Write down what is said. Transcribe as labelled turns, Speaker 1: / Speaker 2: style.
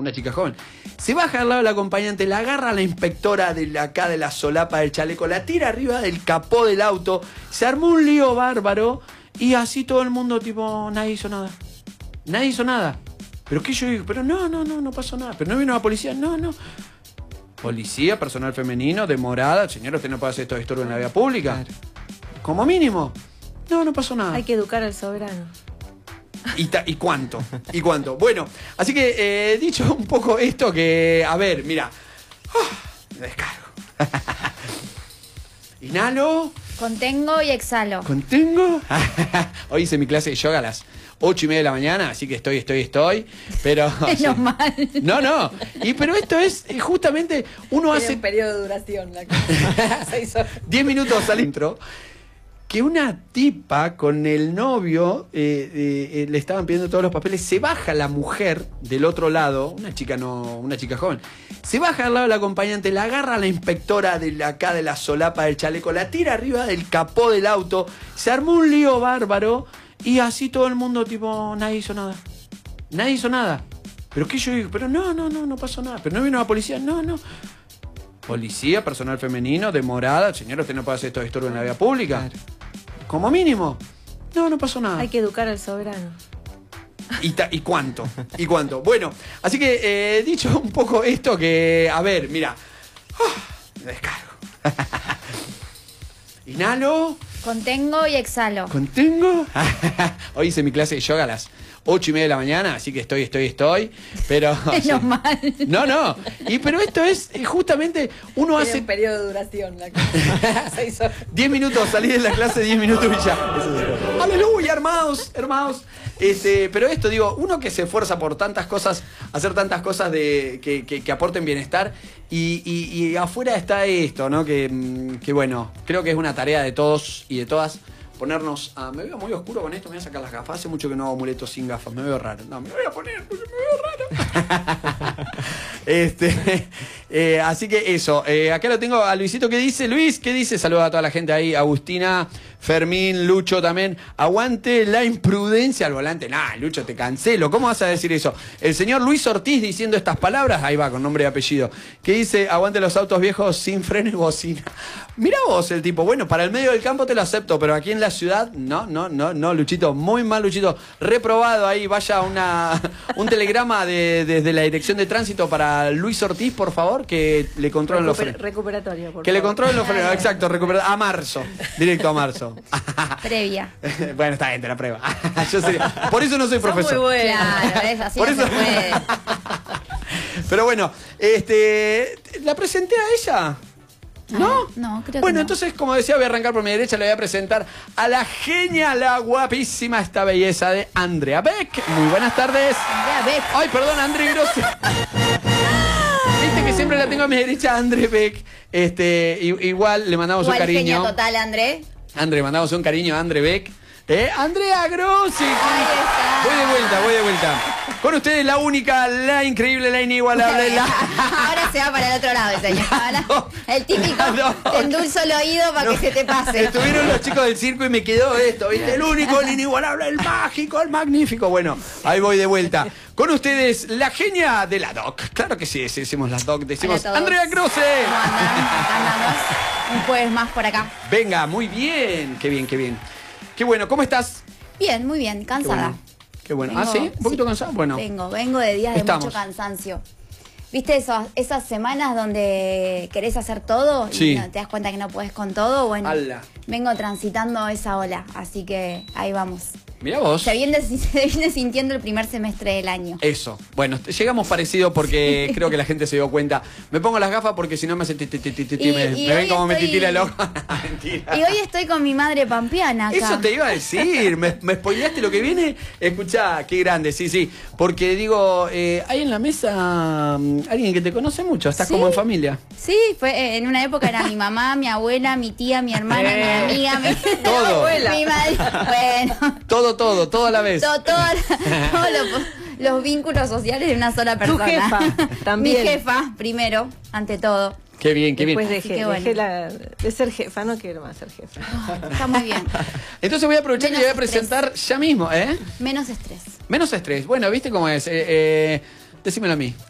Speaker 1: una chica joven. Se baja al lado de la acompañante, la agarra a la inspectora de acá de la solapa del chaleco, la tira arriba del capó del auto, se armó un lío bárbaro y así todo el mundo tipo, nadie hizo nada. Nadie hizo nada. Pero que yo digo, pero no pasó nada. Pero no vino la policía, no. Policía, personal femenino, demorada. Señora, usted no puede hacer estos disturbios en la vía pública.
Speaker 2: Claro.
Speaker 1: Como mínimo. No pasó nada.
Speaker 3: Hay que educar al soberano.
Speaker 1: ¿Y cuánto? ¿Y cuánto? Bueno, así que dicho un poco esto que, a ver, mira. Me descargo. Inhalo.
Speaker 4: Contengo y exhalo.
Speaker 1: ¿Contengo? Hoy hice mi clase de yoga a las 8:30 de la mañana, así que estoy. Pero.
Speaker 4: Menos mal.
Speaker 1: No. Pero esto es justamente. Uno
Speaker 3: Tiene
Speaker 1: hace.
Speaker 3: un periodo de duración la cosa. 6 horas.
Speaker 1: 10 minutos al intro. Que una tipa con el novio le estaban pidiendo todos los papeles, se baja la mujer del otro lado, una chica joven, se baja al lado de la acompañante, la agarra a la inspectora de acá de la solapa del chaleco, la tira arriba del capó del auto, se armó un lío bárbaro y así todo el mundo tipo, nadie hizo nada. Nadie hizo nada. Pero que yo digo, pero no pasó nada. Pero no vino la policía, no. Policía, personal femenino, demorada. Señora, usted no puede hacer estos disturbios en la vía pública.
Speaker 2: Claro.
Speaker 1: Como mínimo. No pasó nada.
Speaker 3: Hay que educar al soberano.
Speaker 1: ¿Y cuánto? ¿Y cuánto? Bueno, así que dicho un poco esto que, a ver, mira. Me descargo. Inhalo.
Speaker 4: Contengo y exhalo.
Speaker 1: ¿Contengo? Hoy hice mi clase de yoga a las 8:30 de la mañana, así que estoy. Pero.
Speaker 4: Menos mal.
Speaker 1: No. Pero esto es justamente. Uno
Speaker 3: Tiene
Speaker 1: hace.
Speaker 3: un periodo de duración la cosa. 6 horas.
Speaker 1: 10 minutos, salí de la clase 10 minutos y ya. Aleluya, hermanos. Pero esto, digo, uno que se esfuerza por tantas cosas, hacer tantas cosas que aporten bienestar, y afuera está esto, ¿no? Que bueno, creo que es una tarea de todos y de todas. Ponernos a... Me veo muy oscuro con esto, me voy a sacar las gafas. Hace mucho que no hago amuletos sin gafas, me veo raro. No, me voy a poner porque me veo raro. Así que eso, acá lo tengo a Luisito. ¿Qué dice? Luis, ¿qué dice? Saluda a toda la gente ahí, Agustina, Fermín, Lucho también. Aguante la imprudencia al volante. Nah, Lucho, te cancelo. ¿Cómo vas a decir eso? El señor Luis Ortiz diciendo estas palabras, ahí va, con nombre y apellido. ¿Qué dice? Aguante los autos viejos sin freno y bocina. Mirá vos el tipo, bueno, para el medio del campo te lo acepto, pero aquí en la ciudad, no, Luchito, muy mal, Luchito. Reprobado ahí, vaya un telegrama desde la dirección de tránsito para Luis Ortiz, por favor, que le controlen los frenos.
Speaker 3: Recuperatorio, por
Speaker 1: Que le
Speaker 3: favor.
Speaker 1: controlen los frenos, exacto, a marzo, directo a marzo.
Speaker 4: Previa.
Speaker 1: Bueno, está bien, te la prueba. Por eso no soy
Speaker 3: Son
Speaker 1: profesor.
Speaker 3: muy buenos.
Speaker 4: Claro, es así,
Speaker 1: Por
Speaker 4: no
Speaker 1: eso-
Speaker 4: se puede.
Speaker 1: Pero bueno, ¿la presenté a ella? ¿No?
Speaker 4: No, creo que
Speaker 1: Bueno,
Speaker 4: no.
Speaker 1: entonces, como decía, voy a arrancar por mi derecha, le voy a presentar a la genia, la guapísima, esta belleza de Andrea Beck. Muy buenas tardes.
Speaker 4: Andrea Beck.
Speaker 1: Ay, perdón, André Grossi. Viste que siempre la tengo a mi derecha, André Beck. Igual le mandamos un
Speaker 4: Igual
Speaker 1: cariño.
Speaker 4: genia total, André.
Speaker 1: André, mandamos un cariño a André Beck. Andrea Grossi.
Speaker 4: Ahí está.
Speaker 1: Voy de vuelta. Con ustedes la única, la increíble, la inigualable,
Speaker 4: Ahora se va para el otro lado el señor. Ahora,
Speaker 1: No.
Speaker 4: el típico, te endulzo el oído para que se te pase.
Speaker 1: Estuvieron los chicos del circo y me quedó esto, ¿viste? El único, el inigualable, el mágico, el magnífico. Bueno, ahí voy de vuelta. Con ustedes, la genia de la doc. Claro que sí, decimos la doc, decimos
Speaker 4: Hola a todos.
Speaker 1: Andrea Grossi.
Speaker 4: ¿Cómo andan? Acá andamos. Un jueves más por acá.
Speaker 1: Venga, muy bien. Qué bien. Qué bueno, ¿cómo estás?
Speaker 4: Bien, muy bien. Cansada.
Speaker 1: Qué bueno.
Speaker 4: Vengo-
Speaker 1: ¿Sí? ¿Un poquito cansado? Bueno.
Speaker 4: Vengo de días de
Speaker 1: Estamos.
Speaker 4: mucho cansancio. ¿Viste esas semanas donde querés hacer todo
Speaker 1: Sí.
Speaker 4: y te das cuenta que no podés con todo? Bueno,
Speaker 1: Ala.
Speaker 4: vengo transitando esa ola, así que ahí vamos.
Speaker 1: Mirá vos.
Speaker 4: Se viene sintiendo el primer semestre del año.
Speaker 1: Eso. Bueno, llegamos parecido porque creo que la gente se dio cuenta. Me pongo las gafas porque si no me hace me
Speaker 4: Y
Speaker 1: ven
Speaker 4: hoy
Speaker 1: como me
Speaker 4: estoy-
Speaker 1: titila el ojo. Mentira.
Speaker 4: Y hoy estoy con mi madre pampeana acá.
Speaker 1: Eso te iba a decir, me spoileaste lo que viene. Escuchá, qué grande, sí. Porque digo, hay en la mesa alguien que te conoce mucho, estás
Speaker 4: Sí.
Speaker 1: como en familia.
Speaker 4: Sí, fue en una época era mi mamá, mi abuela, mi tía, mi hermana, mi amiga,
Speaker 1: Todo.
Speaker 4: mi madre. Bueno,
Speaker 1: Todo a la vez.
Speaker 4: todos los vínculos sociales de una sola persona.
Speaker 3: jefa, también.
Speaker 4: Mi jefa, primero, ante todo.
Speaker 1: Qué bien.
Speaker 3: Después
Speaker 4: Así que
Speaker 3: dejé
Speaker 4: bueno.
Speaker 3: de ser jefa, no quiero más ser jefa.
Speaker 4: Está muy bien.
Speaker 1: Entonces voy a aprovechar y
Speaker 4: Menos
Speaker 1: voy a presentar ya mismo, ¿eh?
Speaker 4: Menos estrés.
Speaker 1: Menos estrés. Bueno, ¿viste cómo es? Decímelo a mí.